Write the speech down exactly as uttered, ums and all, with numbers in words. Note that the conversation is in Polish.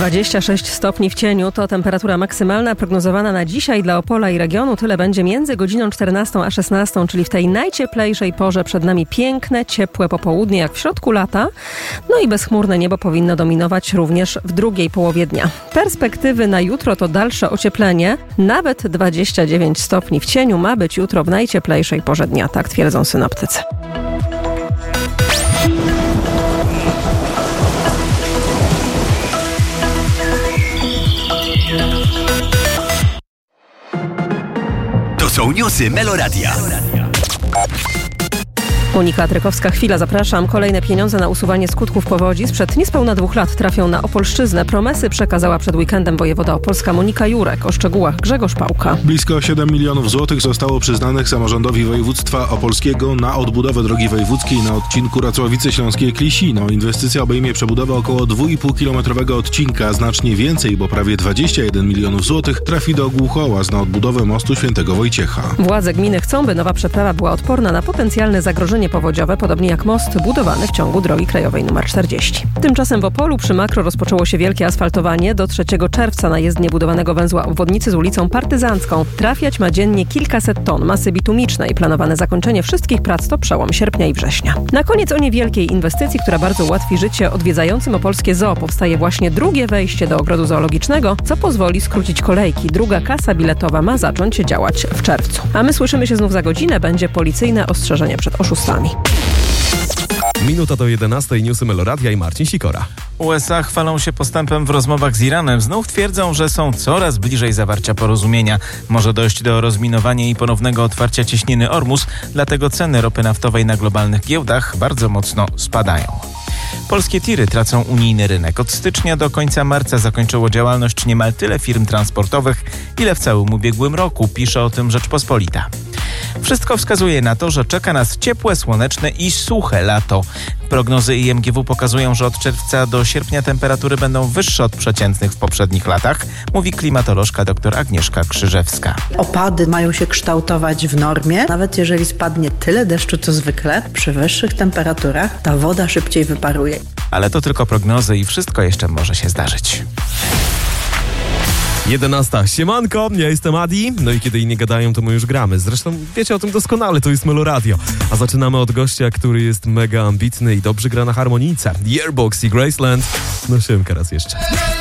dwadzieścia sześć stopni w cieniu to temperatura maksymalna prognozowana na dzisiaj dla Opola i regionu. Tyle będzie między godziną czternastą a szesnastą, czyli w tej najcieplejszej porze. Przed nami piękne, ciepłe popołudnie jak w środku lata. No i bezchmurne niebo powinno dominować również w drugiej połowie dnia. Perspektywy na jutro to dalsze ocieplenie. Nawet dwadzieścia dziewięć stopni w cieniu ma być jutro w najcieplejszej porze dnia. Tak twierdzą synoptycy. To są newsy Meloradia. Monika Trykowska, chwila, zapraszam. Kolejne pieniądze na usuwanie skutków powodzi sprzed niespełna dwóch lat trafią na Opolszczyznę. Promesy przekazała przed weekendem wojewoda opolska Monika Jurek. O szczegółach Grzegorz Pałka. Blisko siedem milionów złotych zostało przyznanych samorządowi województwa opolskiego na odbudowę drogi wojewódzkiej na odcinku Racławice Śląskie-Klisino. Inwestycja obejmie przebudowę około dwuipółkilometrowego odcinka. Znacznie więcej, bo prawie dwadzieścia jeden milionów złotych trafi do Głuchołaz na odbudowę mostu Świętego Wojciecha. Władze gminy chcą, by nowa przeprawa była odporna na potencjalne zagrożenie powodziowe, podobnie jak most budowany w ciągu drogi krajowej nr czterdzieści. Tymczasem w Opolu przy Makro rozpoczęło się wielkie asfaltowanie. Do trzeciego czerwca na jezdnię budowanego węzła obwodnicy z ulicą Partyzancką trafiać ma dziennie kilkaset ton masy bitumicznej. Planowane zakończenie wszystkich prac to przełom sierpnia i września. Na koniec o niewielkiej inwestycji, która bardzo ułatwi życie odwiedzającym opolskie zoo. Powstaje właśnie drugie wejście do ogrodu zoologicznego, co pozwoli skrócić kolejki. Druga kasa biletowa ma zacząć działać w czerwcu. A my słyszymy się znów za godzinę. Będzie policyjne ostrzeżenie przed oszustami. Minuta do jedenastej, newsy Meloradia i Marcin Sikora. U S A chwalą się postępem w rozmowach z Iranem. Znów twierdzą, że są coraz bliżej zawarcia porozumienia. Może dojść do rozminowania i ponownego otwarcia cieśniny Ormus, dlatego ceny ropy naftowej na globalnych giełdach bardzo mocno spadają. Polskie tiry tracą unijny rynek. Od stycznia do końca marca zakończyło działalność niemal tyle firm transportowych, ile w całym ubiegłym roku, pisze o tym Rzeczpospolita. Wszystko wskazuje na to, że czeka nas ciepłe, słoneczne i suche lato. Prognozy I M G W pokazują, że od czerwca do sierpnia temperatury będą wyższe od przeciętnych w poprzednich latach, mówi klimatolożka dr Agnieszka Krzyżewska. Opady mają się kształtować w normie. Nawet jeżeli spadnie tyle deszczu co zwykle, przy wyższych temperaturach ta woda szybciej wyparuje. Ale to tylko prognozy i wszystko jeszcze może się zdarzyć. jedenasta. Siemanko, ja jestem Adi. No i kiedy inni gadają, to my już gramy. Zresztą wiecie o tym doskonale, to jest Meloradio. A zaczynamy od gościa, który jest mega ambitny i dobrze gra na harmonijce. Yearbox i Graceland. No siemka raz jeszcze.